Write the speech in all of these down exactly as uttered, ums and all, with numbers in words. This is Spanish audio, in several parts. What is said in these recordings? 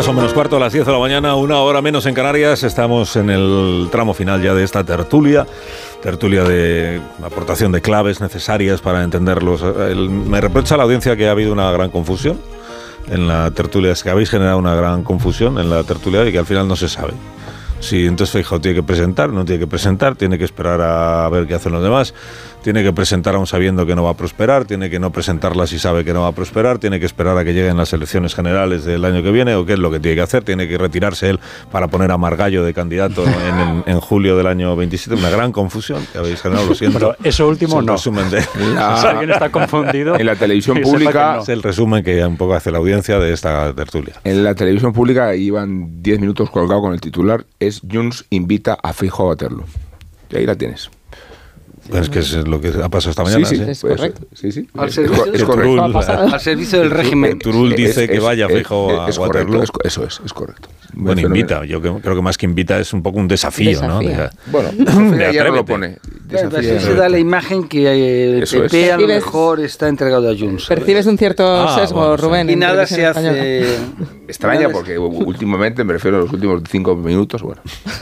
Son menos cuarto, a las diez de la mañana, una hora menos en Canarias. Estamos en el tramo final ya de esta tertulia. Tertulia de aportación de claves necesarias para entenderlos. El, me reprocha a la audiencia que ha habido una gran confusión en la tertulia. Es que habéis generado una gran confusión en la tertulia y que al final no se sabe. Sí, entonces Feijóo tiene que presentar, no tiene que presentar, tiene que esperar a ver qué hacen los demás, tiene que presentar aún sabiendo que no va a prosperar, tiene que no presentarla si sabe que no va a prosperar, tiene que esperar a que lleguen las elecciones generales del año que viene, o qué es lo que tiene que hacer, tiene que retirarse él para poner a Margallo de candidato en, en, en julio del año veintisiete. Una gran confusión que habéis generado, lo siento. Pero eso último es no. Resumen de, la, si alguien está confundido. En la televisión pública... No. Es el resumen que un poco hace la audiencia de esta tertulia. En la televisión pública iban diez minutos colgado con el titular, es Junts invita a Feijóo a Waterloo. Y ahí la tienes. Pues es que es lo que ha pasado esta mañana. Sí, sí, ¿sí? es pues, correcto. Sí, sí. Al servicio, es, es correcto. Al servicio del régimen. Turul dice es, que es, vaya es, Feijóo a es Waterloo. Correcto, es, eso es, es correcto. Bueno, invita. Yo creo que más que invita es un poco un desafío, desafío. ¿no? De, bueno, de ya no lo pone. Desafío. Se da la imagen que el P P a lo mejor está entregado a Junts. Percibes un cierto ah, sesgo, bueno, Rubén. Y nada se hace... Extraña porque últimamente, me refiero a los últimos cinco minutos, bueno...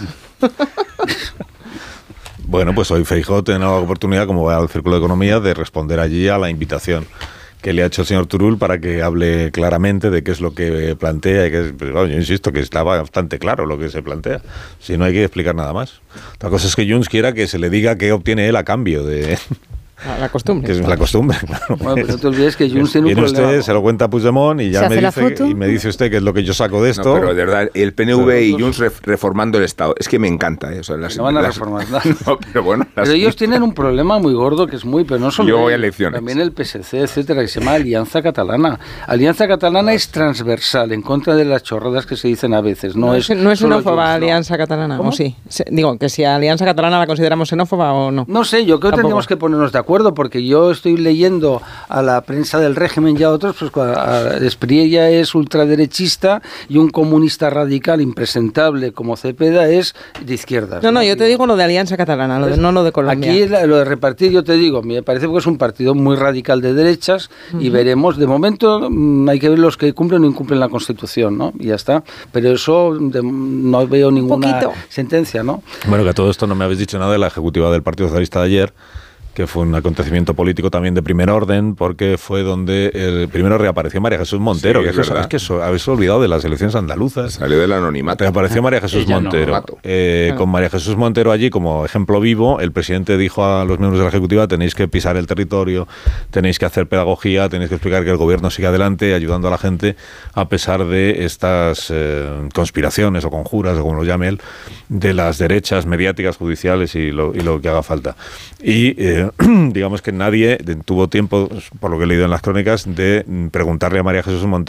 Bueno, pues hoy Feijóo tiene la oportunidad, como va al Círculo de Economía, de responder allí a la invitación que le ha hecho el señor Turul para que hable claramente de qué es lo que plantea. Y que, pues, bueno, yo insisto que está bastante claro lo que se plantea. Si no hay que explicar nada más. Otra cosa es que Junts quiera que se le diga qué obtiene él a cambio de... La costumbre. Que es la costumbre, claro. Bueno, pues no te olvides que Junts tiene un Viene problema. usted, se lo cuenta a Puigdemont y ya me dice, y me dice usted qué es lo que yo saco de esto. No, pero de verdad, el P N V pero, y Junts reformando el Estado. Es que me encanta. ¿eh? O sea, las, no van a las, reformar nada. No, pero bueno. Las, pero ellos tienen un problema muy gordo que es muy... Pero no solo yo voy ellos, a elecciones. También el P S C, etcétera, que se llama Alianza Catalana. Alianza Catalana es transversal, en contra de las chorradas que se dicen a veces. No, no es No es xenófoba Junts, Alianza no. Catalana, ¿Cómo? ¿o sí? Se, digo, que si a Alianza Catalana la consideramos xenófoba o no. No sé, yo creo que tendríamos que ponernos de acuerdo, porque yo estoy leyendo a la prensa del régimen y a otros, pues Espriella es ultraderechista y un comunista radical impresentable como Cepeda es de izquierdas. No, no, yo te digo lo de Alianza Catalana, lo de, no lo de Colombia. Aquí lo de repartir, yo te digo, me parece que es un partido muy radical de derechas uh-huh. y veremos, de momento hay que ver los que cumplen o incumplen la Constitución, ¿no? Y ya está. Pero eso de, no veo ninguna sentencia, ¿no? Bueno, que a todo esto no me habéis dicho nada de la ejecutiva del Partido Socialista de ayer, que fue un acontecimiento político también de primer orden, porque fue donde el primero reapareció María Jesús Montero, sí, que es, eso, es que eso, habéis olvidado de las elecciones andaluzas. Salió del anonimato. Reapareció María Jesús Ella Montero. No. Eh, ah. Con María Jesús Montero allí como ejemplo vivo, el presidente dijo a los miembros de la Ejecutiva: tenéis que pisar el territorio, tenéis que hacer pedagogía, tenéis que explicar que el gobierno sigue adelante, ayudando a la gente, a pesar de estas eh, conspiraciones o conjuras, o como lo llame él, de las derechas mediáticas, judiciales y lo, y lo que haga falta. Y eh, digamos que nadie tuvo tiempo, por lo que he leído en las crónicas, de preguntarle a María Jesús Montero